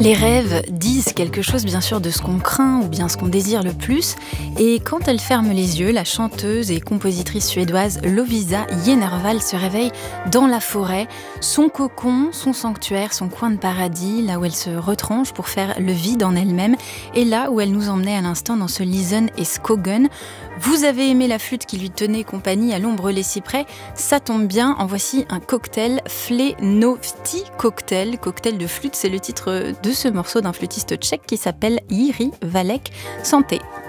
Les rêves disent quelque chose bien sûr de ce qu'on craint ou bien ce qu'on désire le plus. Et quand elle ferme les yeux, la chanteuse et compositrice suédoise Lovisa Jenervall se réveille dans la forêt, son cocon, son sanctuaire, son coin de paradis, là où elle se retranche pour faire le vide en elle-même, et là où elle nous emmenait à l'instant dans ce Lisen et Skogen. Vous avez aimé la flûte qui lui tenait compagnie à l'ombre les cyprès, ça tombe bien, en voici un cocktail, Flenovti Cocktail. Cocktail de flûte, c'est le titre de ce morceau d'un flûtiste tchèque qui s'appelle Jiří Valek. Santé!